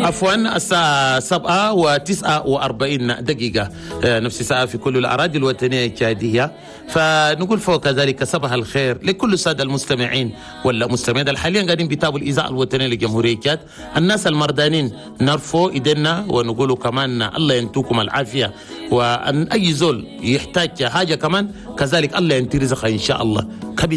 عفوا الساعة 7:49 نفس الساعة في كل الأراضي الوطنية التشادية. فنقول فوق ذلك صباح الخير لكل السادة المستمعين ولا مستمعين حاليا قاعدين بيتابعوا الإذاعة الوطنية لجمهورية تشاد. الناس المردانين نرفوا إيدينا ونقولوا كمان الله ينتوكم العافية، وأن أي زول يحتاج حاجة كمان كذلك الله ينتي رزقها إن شاء الله.